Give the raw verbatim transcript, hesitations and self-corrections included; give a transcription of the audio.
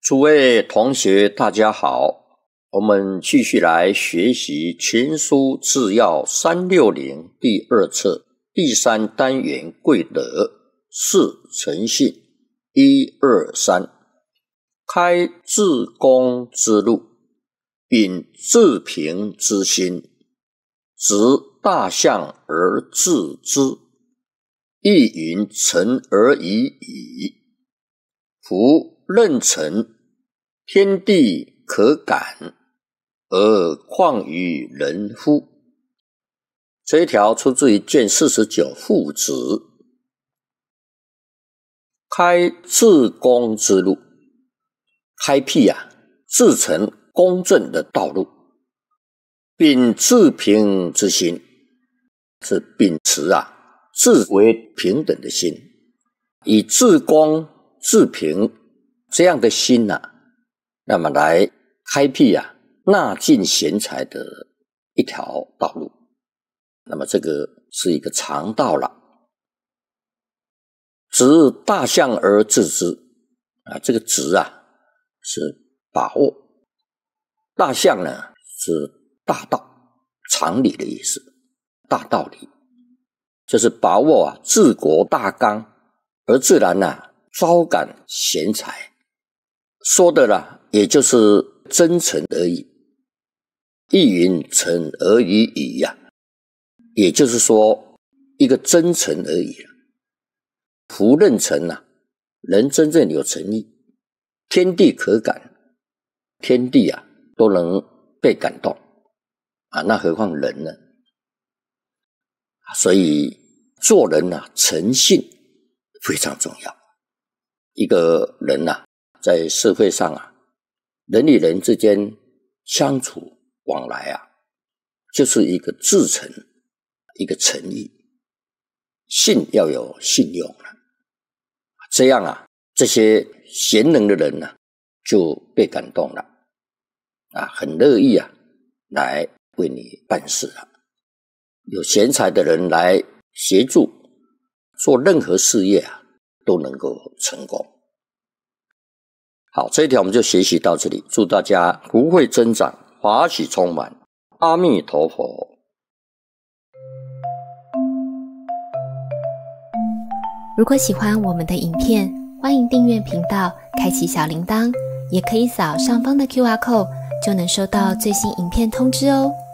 诸位同学大家好，我们继续来学习全书治要三六零第二册第三单元贵德四诚信一二三，开自公之路，秉自平之心，执大象而治之，亦云诚而已矣。夫任诚，天地可感，而况于人乎？这一条出自于卷四十九父子。开自公之路，开辟啊自诚公正的道路，秉自平之心，是秉持啊自为平等的心，以自公自平这样的心啊，那么来开辟啊纳尽贤才的一条道路。那么这个是一个常道了。执大象而治之啊，这个执啊是把握，大象呢是大道常理的意思，大道理就是把握啊治国大纲，而自然啊招感贤才，说的啦也就是真诚而已，亦云诚而已矣呀、啊，也就是说一个真诚而已。夫任诚啊，人真正有诚意，天地可感，天地啊都能被感动啊，那何况人呢？所以做人啊诚信非常重要。一个人啊在社会上啊，人与人之间相处往来啊，就是一个至诚，一个诚意，信要有信用了，这样啊，这些贤能的人啊就被感动了啊，很乐意啊来为你办事啊。有贤才的人来协助做任何事业啊，都能够成功。好，这一条我们就学习到这里，祝大家福慧增长，法喜充满，阿弥陀佛。 如果喜欢我们的影片，欢迎订阅频道，开启小铃铛，也可以扫上方的 Q R code， 就能收到最新影片通知哦。